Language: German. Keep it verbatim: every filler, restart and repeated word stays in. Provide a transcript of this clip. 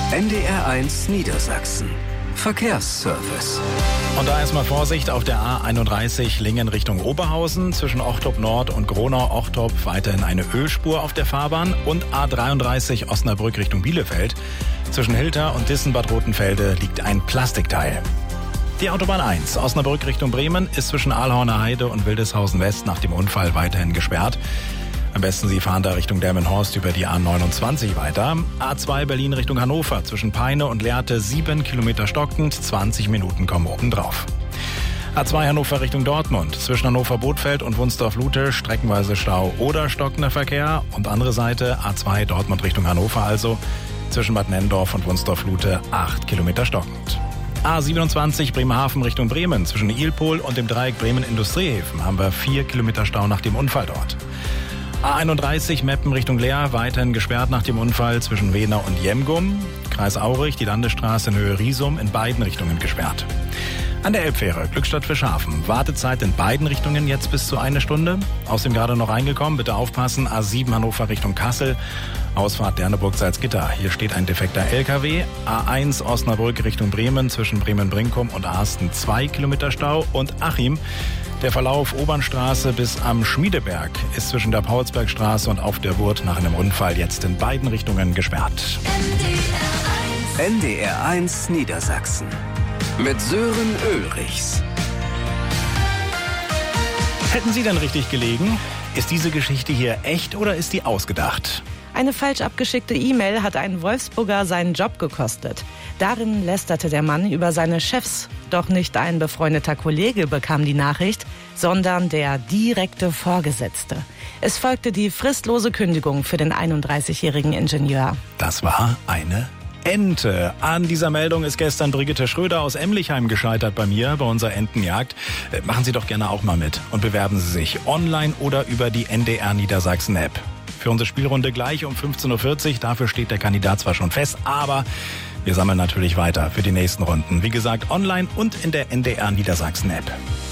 N D R eins Niedersachsen. Verkehrsservice. Und da erstmal Vorsicht auf der A einunddreißig Lingen Richtung Oberhausen. Zwischen Ochtrup Nord und Gronau-Ochtrup weiterhin eine Ölspur auf der Fahrbahn. Und A dreiunddreißig Osnabrück Richtung Bielefeld. Zwischen Hilter und Dissenbad Rotenfelde liegt ein Plastikteil. Die Autobahn eins Osnabrück Richtung Bremen ist zwischen Ahlhorner Heide und Wildeshausen West nach dem Unfall weiterhin gesperrt. Am besten Sie fahren da Richtung Delmenhorst über die A neunundzwanzig weiter. A zwei Berlin Richtung Hannover zwischen Peine und Lehrte sieben Kilometer stockend, zwanzig Minuten kommen obendrauf. A zwei Hannover Richtung Dortmund zwischen Hannover-Bothfeld und Wunsdorf-Lute streckenweise Stau oder stockender Verkehr. Und andere Seite A zwei Dortmund Richtung Hannover also zwischen Bad Nenndorf und Wunsdorf-Lute acht Kilometer stockend. A siebenundzwanzig Bremerhaven Richtung Bremen zwischen Ilpol und dem Dreieck Bremen-Industriehäfen haben wir vier Kilometer Stau nach dem Unfall dort. A einunddreißig Meppen Richtung Leer, weiterhin gesperrt nach dem Unfall zwischen Wehner und Jemgum. Kreis Aurich, die Landesstraße in Höhe Riesum, in beiden Richtungen gesperrt. An der Elbfähre Glückstadt-Fischhafen, Wartezeit in beiden Richtungen jetzt bis zu eine Stunde. Außerdem gerade noch reingekommen, bitte aufpassen, A sieben Hannover Richtung Kassel, Ausfahrt Derneburg-Salzgitter. Hier steht ein defekter L K W. A eins Osnabrück Richtung Bremen zwischen Bremen-Brinkum und Arsten zwei Kilometer Stau. Und Achim, der Verlauf Obernstraße bis am Schmiedeberg ist zwischen der Paulsbergstraße und auf der Wurt nach einem Unfall jetzt in beiden Richtungen gesperrt. N D R eins Niedersachsen mit Sören Ulrichs. Hätten Sie denn richtig gelegen? Ist diese Geschichte hier echt oder ist die ausgedacht? Eine falsch abgeschickte E-Mail hat einen Wolfsburger seinen Job gekostet. Darin lästerte der Mann über seine Chefs. Doch nicht ein befreundeter Kollege bekam die Nachricht, sondern der direkte Vorgesetzte. Es folgte die fristlose Kündigung für den einunddreißigjährigen Ingenieur. Das war eine Ente. An dieser Meldung ist gestern Brigitte Schröder aus Emlichheim gescheitert bei mir, bei unserer Entenjagd. Machen Sie doch gerne auch mal mit und bewerben Sie sich online oder über die N D R Niedersachsen App. Für unsere Spielrunde gleich um fünfzehn Uhr vierzig. Dafür steht der Kandidat zwar schon fest, aber wir sammeln natürlich weiter für die nächsten Runden. Wie gesagt, online und in der N D R Niedersachsen App.